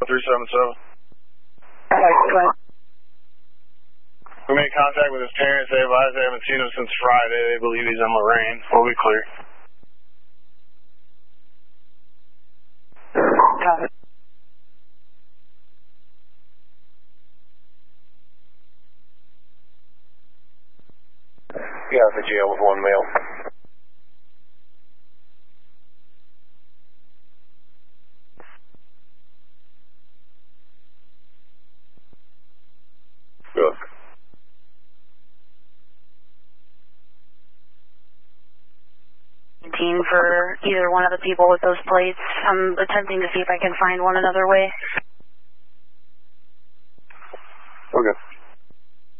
377. Alright, we made contact with his parents. They advised they haven't seen him since Friday. They believe he's in Lorraine. We'll be clear. got it. Yeah, the jail with one male. Good. For either one of the people with those plates. I'm attempting to see if I can find one another way.